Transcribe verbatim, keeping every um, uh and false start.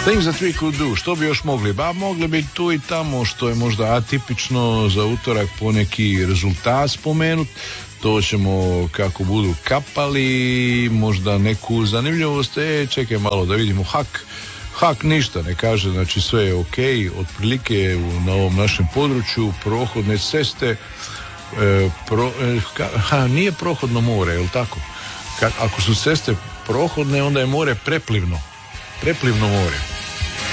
Things that we could do, što bi još mogli? Ba, mogli bi tu i tamo, što je možda atipično za utorak, poneki rezultat spomenut. To ćemo kako budu kapali, možda neku zanimljivost. E, čekaj malo da vidimo. Hak, hak ništa ne kaže, znači sve je ok, otprilike na ovom našem području, prohodne ceste, e, pro, e, ka, ha, nije prohodno more, je li tako? Ka, ako su ceste prohodne, onda je more preplivno. Preplivno more.